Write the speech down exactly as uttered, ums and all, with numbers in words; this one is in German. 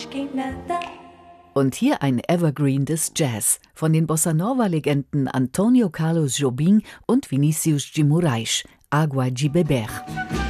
Und hier ein Evergreen des Jazz von den Bossa-Nova-Legenden Antonio Carlos Jobim und Vinicius de Moraes, Água de Beber.